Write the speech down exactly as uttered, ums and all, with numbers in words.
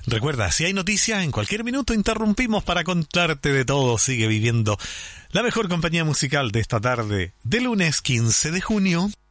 Recuerda, si hay noticias, en cualquier minuto interrumpimos para contarte de todo. Sigue viviendo la mejor compañía musical de esta tarde de lunes quince de junio.